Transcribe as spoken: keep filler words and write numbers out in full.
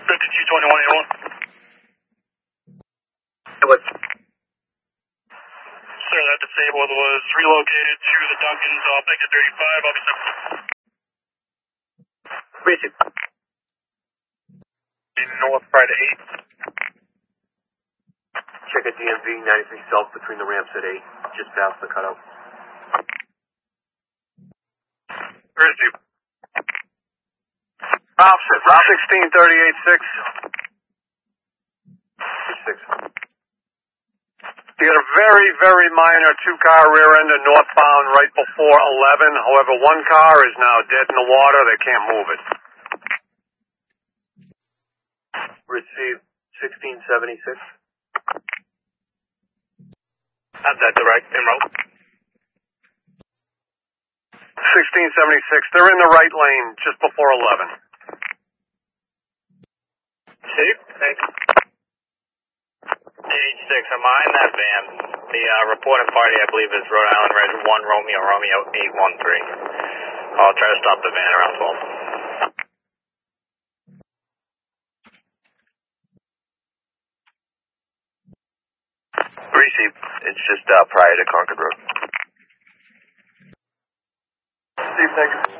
fifty-two twenty-one eighty-one. What? Sir, that disabled was relocated to the Duncans off exit thirty-five. I'll be seven. Receive. North Pride eight. Check at D M V ninety-three South between the ramps at eight, just past the cutout. Receive. Opposite, Route sixteen thirty-eight six. six. You got a very, very minor two-car rear-ender northbound right before eleven. However, one car is now dead in the water. They can't move it. Receive sixteen seventy-six. Have that direct, enroll. sixteen seventy-six. They're in the right lane just before eleven. Safe, thanks. H six, am I in that van? The uh, reported party, I believe, is Rhode Island Red one Romeo Romeo eight one three. I'll try to stop the van around twelve. Receive. It's just uh, prior to Concord Road. Receive, thank you.